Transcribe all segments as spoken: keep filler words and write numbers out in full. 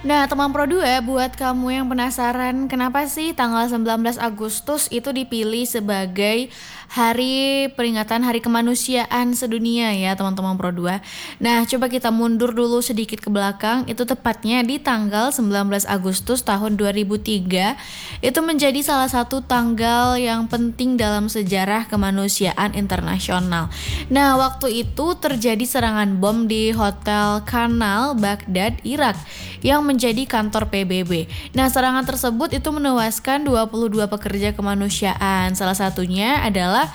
Nah, teman Pro dua, buat kamu yang penasaran kenapa sih tanggal sembilan belas Agustus itu dipilih sebagai hari peringatan Hari Kemanusiaan sedunia ya, teman-teman Pro dua. Nah, coba kita mundur dulu sedikit ke belakang, itu tepatnya di tanggal sembilan belas Agustus tahun dua ribu tiga. Itu menjadi salah satu tanggal yang penting dalam sejarah kemanusiaan internasional. Nah, waktu itu terjadi serangan bom di Hotel Kanal Baghdad, Irak, yang menjadi kantor P B B. Nah, serangan tersebut itu menewaskan dua puluh dua pekerja kemanusiaan. Salah satunya adalah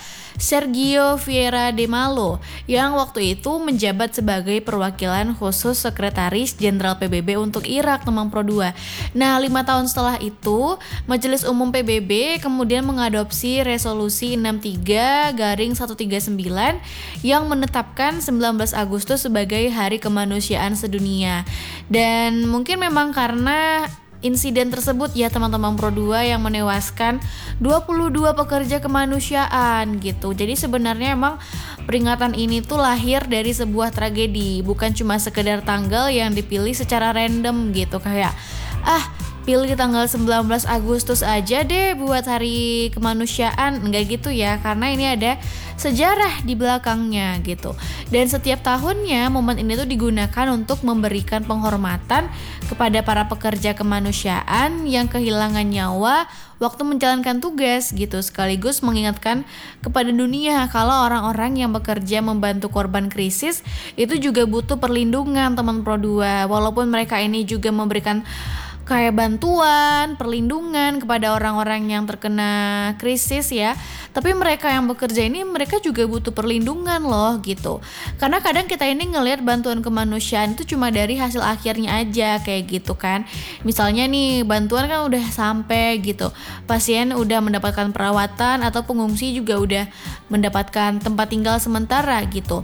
Sergio Vieira de Malo yang waktu itu menjabat sebagai perwakilan khusus Sekretaris Jenderal P B B untuk Irak, teman Pro dua. Nah, lima tahun setelah itu, Majelis Umum P B B kemudian mengadopsi resolusi enam puluh tiga garing seratus tiga puluh sembilan yang menetapkan sembilan belas Agustus sebagai Hari Kemanusiaan Sedunia. Dan mungkin memang karena insiden tersebut ya teman-teman Pro dua yang menewaskan dua puluh dua pekerja kemanusiaan gitu. Jadi sebenarnya emang peringatan ini tuh lahir dari sebuah tragedi, bukan cuma sekedar tanggal yang dipilih secara random gitu, kayak ah pilih tanggal sembilan belas Agustus aja deh buat hari kemanusiaan. Enggak gitu ya, karena ini ada sejarah di belakangnya gitu. Dan setiap tahunnya momen ini tuh digunakan untuk memberikan penghormatan kepada para pekerja kemanusiaan yang kehilangan nyawa waktu menjalankan tugas gitu, sekaligus mengingatkan kepada dunia kalau orang-orang yang bekerja membantu korban krisis itu juga butuh perlindungan, teman Pro dua. Walaupun mereka ini juga memberikan kayak bantuan, perlindungan kepada orang-orang yang terkena krisis ya, tapi mereka yang bekerja ini mereka juga butuh perlindungan loh gitu. Karena kadang kita ini ngelihat bantuan kemanusiaan itu cuma dari hasil akhirnya aja kayak gitu kan. Misalnya nih bantuan kan udah sampai gitu, pasien udah mendapatkan perawatan atau pengungsi juga udah mendapatkan tempat tinggal sementara gitu.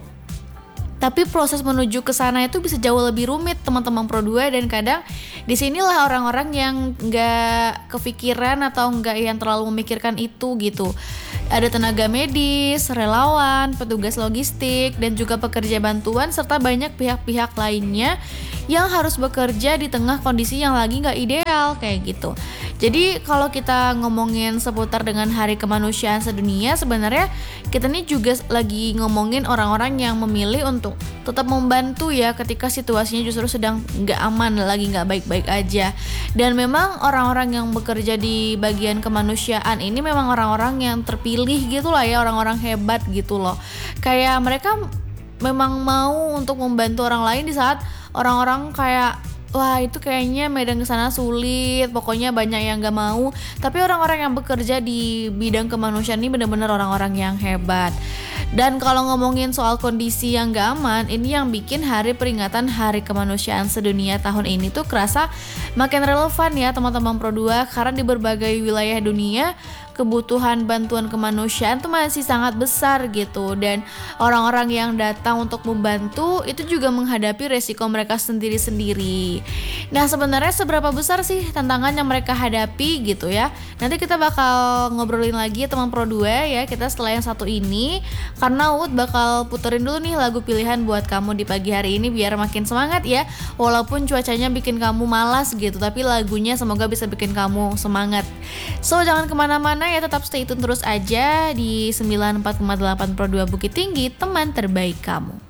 Tapi proses menuju ke sana itu bisa jauh lebih rumit, teman-teman Pro dua, dan kadang disinilah orang-orang yang nggak kepikiran atau nggak yang terlalu memikirkan itu gitu. Ada tenaga medis, relawan, petugas logistik, dan juga pekerja bantuan serta banyak pihak-pihak lainnya yang harus bekerja di tengah kondisi yang lagi nggak ideal kayak gitu. Jadi kalau kita ngomongin seputar dengan Hari Kemanusiaan Sedunia, sebenarnya kita nih juga lagi ngomongin orang-orang yang memilih untuk tetap membantu ya ketika situasinya justru sedang nggak aman, lagi nggak baik-baik aja. Dan memang orang-orang yang bekerja di bagian kemanusiaan ini memang orang-orang yang terpilih gitu lah ya, orang-orang hebat gitu loh. Kayak mereka memang mau untuk membantu orang lain di saat orang-orang kayak wah itu kayaknya medan kesana sulit, pokoknya banyak yang gak mau. Tapi orang-orang yang bekerja di bidang kemanusiaan ini benar-benar orang-orang yang hebat. Dan kalau ngomongin soal kondisi yang gak aman, ini yang bikin hari peringatan Hari Kemanusiaan Sedunia tahun ini tuh kerasa makin relevan ya teman-teman Pro dua. Karena di berbagai wilayah dunia kebutuhan bantuan kemanusiaan tuh masih sangat besar gitu. Dan orang-orang yang datang untuk membantu itu juga menghadapi resiko mereka sendiri-sendiri. Nah sebenarnya seberapa besar sih tantangan yang mereka hadapi gitu ya, nanti kita bakal ngobrolin lagi teman Pro dua ya kita setelah yang satu ini. Karena Uut bakal puterin dulu nih lagu pilihan buat kamu di pagi hari ini biar makin semangat ya. Walaupun cuacanya bikin kamu malas gitu, tapi lagunya semoga bisa bikin kamu semangat. So jangan kemana-mana ya, tetap stay tune terus aja di sembilan puluh empat koma delapan Pro dua Bukit Tinggi, teman terbaik kamu.